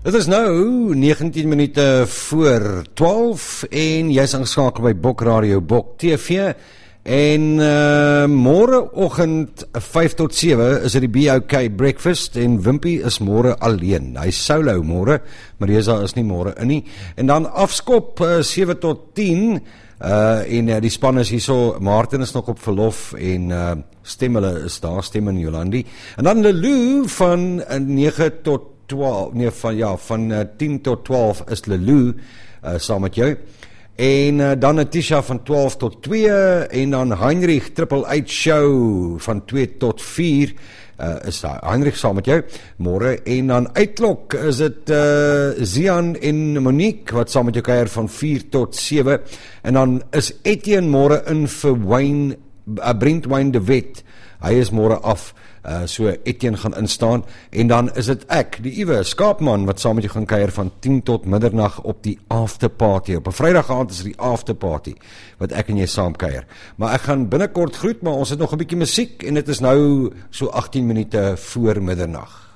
Dit is nou 19 minute voor 12 en jy is ingeskakel by Bok Radio, Bok TV en môreoggend 5 tot 7 is dit die BOK breakfast en Wimpy is môre alleen, hy solo môre, Marisa is nie môre in nie, en dan afskop 7 tot 10 en die span is hierso, Martin is nog op verlof en Stem hulle is daar, Stem in Jolandi, en dan Lelou van 9 tot 12, nee, van 10 tot 12 is Lelou saam met jou. En dan Natisha van 12 tot 2 en dan Heinrich Triple 8 Show van 2 tot 4 is Heinrich saam met jou môre. En dan uitklok is dit Zian en Monique wat saam met jou kuier van 4 tot 7. En dan is Etienne môre in vir Brent Wayne de Wet. Hy is môre af. So Etienne gaan instaan en dan is dit ek, die Iwe Skaapman wat saam met jou gaan kuier van 10 tot middernag op die afterparty. Op 'n Vrydag aand is die afterparty wat ek en jy saam kuier. Maar ek gaan binnekort groet, maar ons het nog 'n bietjie musiek en dit is nou so 18 minute voor middernag.